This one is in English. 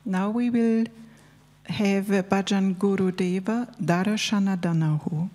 Now we will have Bhajan Guru Deva Darashana Danahu.